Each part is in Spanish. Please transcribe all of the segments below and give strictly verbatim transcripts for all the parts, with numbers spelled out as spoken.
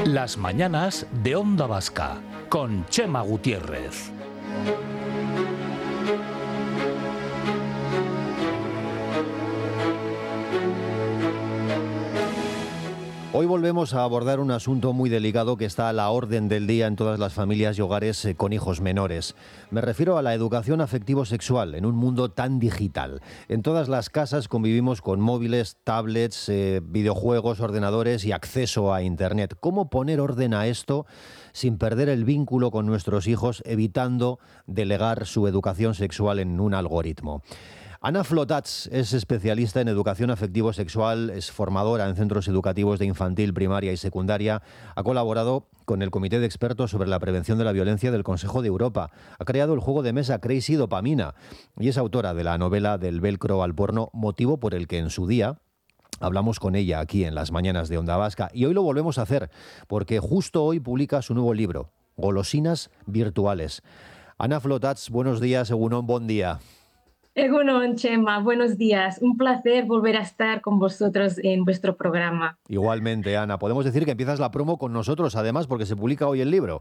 Las mañanas de Onda Vasca, con Chema Gutiérrez. Hoy volvemos a abordar un asunto muy delicado que está a la orden del día en todas las familias y hogares con hijos menores. Me refiero a la educación afectivo-sexual en un mundo tan digital. En todas las casas convivimos con móviles, tablets, eh, videojuegos, ordenadores y acceso a Internet. ¿Cómo poner orden a esto sin perder el vínculo con nuestros hijos, evitando delegar su educación sexual en un algoritmo? Ana Flotats es especialista en educación afectivo-sexual, es formadora en centros educativos de infantil, primaria y secundaria. Ha colaborado con el Comité de Expertos sobre la Prevención de la Violencia del Consejo de Europa. Ha creado el juego de mesa Crazy Dopamina y es autora de la novela Del velcro al porno, motivo por el que en su día hablamos con ella aquí en las mañanas de Onda Vasca. Y hoy lo volvemos a hacer porque justo hoy publica su nuevo libro, Golosinas virtuales. Ana Flotats, buenos días, Egunon, buen día. Egunon, Chema, buenos días. Un placer volver a estar con vosotros en vuestro programa. Igualmente, Ana. Podemos decir que empiezas la promo con nosotros, además, porque se publica hoy el libro.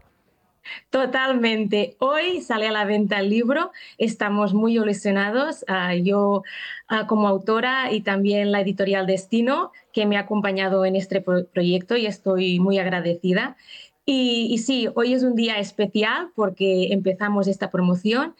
Totalmente. Hoy sale a la venta el libro. Estamos muy ilusionados. Uh, yo uh, como autora y también la editorial Destino, que me ha acompañado en este pro- proyecto y estoy muy agradecida. Y, y sí, hoy es un día especial porque empezamos esta promoción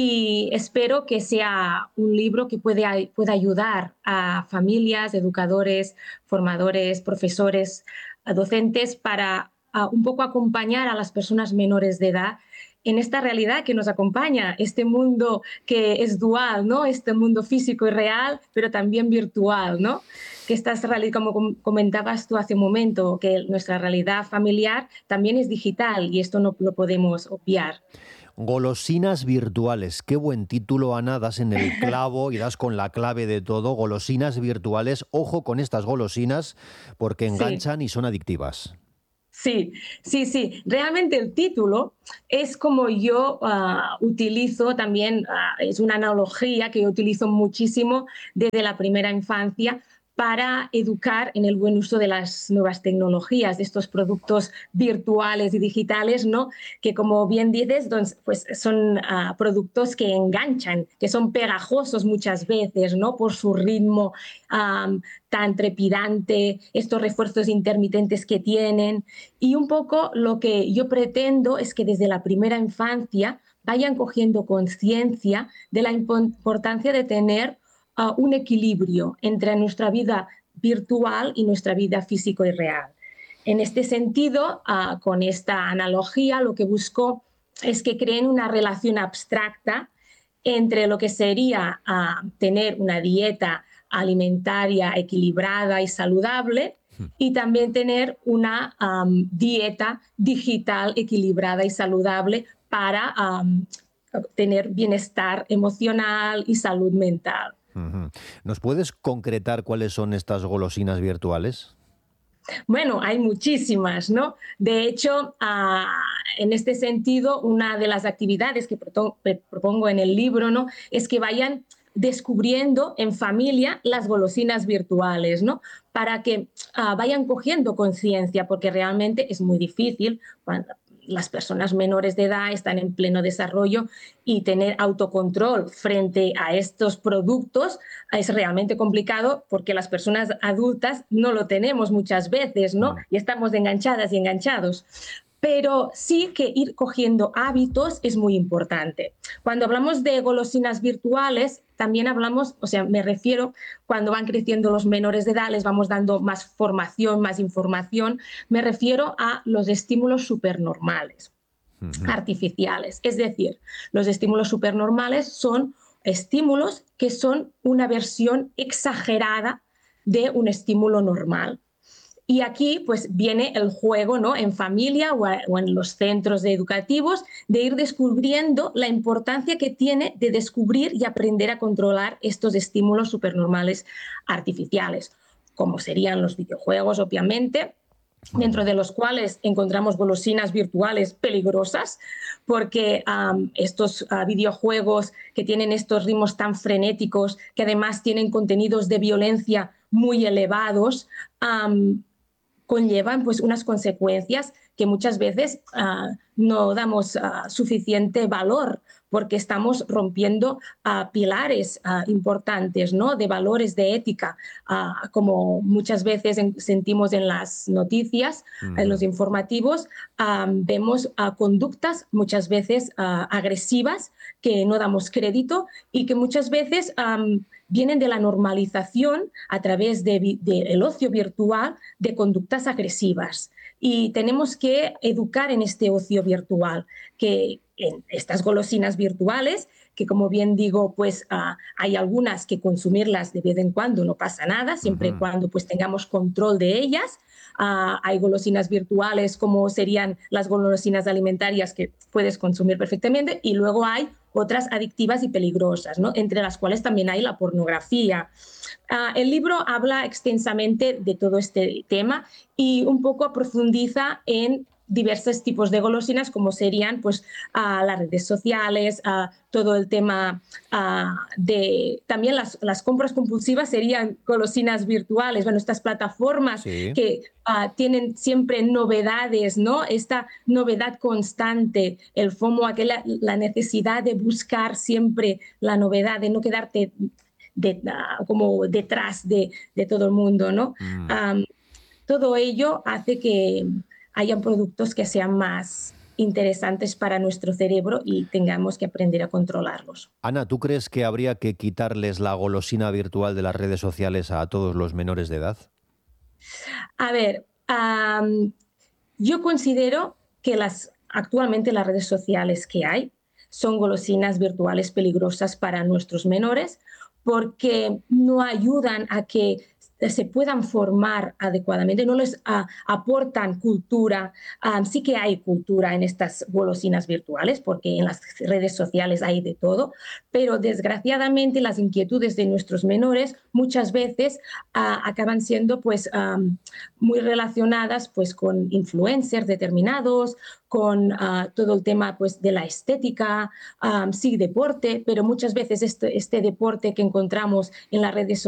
y espero que sea un libro que pueda, pueda ayudar a familias, educadores, formadores, profesores, a docentes para a un poco acompañar a las personas menores de edad en esta realidad que nos acompaña, este mundo que es dual, ¿no? Este mundo físico y real, pero también virtual, ¿no? Que estás, como comentabas tú hace un momento, que nuestra realidad familiar también es digital y esto no lo podemos obviar. Golosinas virtuales. Qué buen título, Ana. Das en el clavo y das con la clave de todo. Golosinas virtuales. Ojo con estas golosinas porque enganchan sí. y son adictivas. Sí, sí, sí. Realmente el título es como yo uh, utilizo también, uh, es una analogía que yo utilizo muchísimo desde la primera infancia para educar en el buen uso de las nuevas tecnologías, de estos productos virtuales y digitales, ¿no? Que como bien dices, pues son uh, productos que enganchan, que son pegajosos muchas veces, ¿no? Por su ritmo um, tan trepidante, estos refuerzos intermitentes que tienen. Y un poco lo que yo pretendo es que desde la primera infancia vayan cogiendo conciencia de la importancia de tener Uh, un equilibrio entre nuestra vida virtual y nuestra vida físico y real. En este sentido, uh, con esta analogía, lo que busco es que creen una relación abstracta entre lo que sería uh, tener una dieta alimentaria equilibrada y saludable y también tener una um, dieta digital equilibrada y saludable para um, tener bienestar emocional y salud mental. ¿Nos puedes concretar cuáles son estas golosinas virtuales? Bueno, hay muchísimas, ¿no? De hecho, uh, en este sentido, una de las actividades que propongo en el libro, ¿no? Es que vayan descubriendo en familia las golosinas virtuales, ¿no? Para que uh, vayan cogiendo conciencia, porque realmente es muy difícil cuando las personas menores de edad están en pleno desarrollo y tener autocontrol frente a estos productos es realmente complicado porque las personas adultas no lo tenemos muchas veces, ¿no? Y estamos enganchadas y enganchados. Pero sí que ir cogiendo hábitos es muy importante. Cuando hablamos de golosinas virtuales, también hablamos, o sea, me refiero cuando van creciendo los menores de edad, les vamos dando más formación, más información, me refiero a los estímulos supernormales, uh-huh. artificiales. Es decir, los estímulos supernormales son estímulos que son una versión exagerada de un estímulo normal. Y aquí pues viene el juego, ¿no? En familia o, a, o en los centros educativos de ir descubriendo la importancia que tiene de descubrir y aprender a controlar estos estímulos supernormales artificiales, como serían los videojuegos, obviamente, dentro de los cuales encontramos golosinas virtuales peligrosas, porque um, estos uh, videojuegos que tienen estos ritmos tan frenéticos, que además tienen contenidos de violencia muy elevados, um, conllevan pues unas consecuencias que muchas veces uh, no damos uh, suficiente valor, porque estamos rompiendo uh, pilares uh, importantes, ¿no?, de valores de ética, uh, como muchas veces en, sentimos en las noticias, mm. en los informativos, um, vemos uh, conductas muchas veces uh, agresivas que no damos crédito y que muchas veces um, vienen de la normalización a través del de, de ocio virtual de conductas agresivas. Y tenemos que educar en este ocio virtual, que en estas golosinas virtuales, que como bien digo, pues uh, hay algunas que consumirlas de vez en cuando no pasa nada, siempre y uh-huh. cuando pues tengamos control de ellas. Uh, hay golosinas virtuales como serían las golosinas alimentarias que puedes consumir perfectamente, y luego hay otras adictivas y peligrosas, ¿no?, entre las cuales también hay la pornografía. Uh, el libro habla extensamente de todo este tema y un poco profundiza en diversos tipos de golosinas, como serían pues, uh, las redes sociales, uh, todo el tema uh, de... También las, las compras compulsivas serían golosinas virtuales. Bueno, estas plataformas sí. que uh, tienen siempre novedades, ¿no? Esta novedad constante, el FOMO, aquella, la necesidad de buscar siempre la novedad, de no quedarte de, uh, como detrás de, de todo el mundo, ¿no? Mm. Um, todo ello hace que hayan productos que sean más interesantes para nuestro cerebro y tengamos que aprender a controlarlos. Ana, ¿tú crees que habría que quitarles la golosina virtual de las redes sociales a todos los menores de edad? A ver, um, yo considero que las, actualmente las redes sociales que hay son golosinas virtuales peligrosas para nuestros menores, porque no ayudan a que se puedan formar adecuadamente, no les uh, aportan cultura. Um, sí que hay cultura en estas golosinas virtuales, porque en las redes sociales hay de todo, pero desgraciadamente las inquietudes de nuestros menores muchas veces uh, acaban siendo pues, um, muy relacionadas pues, con influencers determinados, con uh, todo el tema pues, de la estética, um, sí, deporte, pero muchas veces este, este deporte que encontramos en las redes sociales